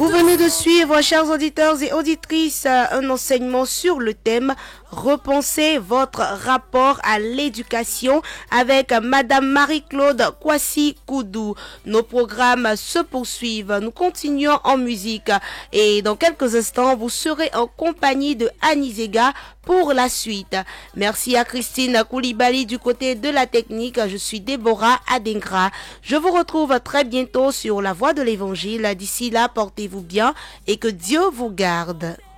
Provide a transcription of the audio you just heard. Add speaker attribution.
Speaker 1: Vous venez de suivre, chers auditeurs et auditrices, un enseignement sur le thème Repensez votre rapport à l'éducation avec Madame Marie-Claude Kwasi Koudou. Nos programmes se poursuivent, nous continuons en musique et dans quelques instants, vous serez en compagnie de Annie Zega pour la suite. Merci à Christine Koulibaly du côté de la technique. Je suis Déborah Adengra. Je vous retrouve très bientôt sur la voie de l'évangile. D'ici là, portez-vous bien et que Dieu vous garde.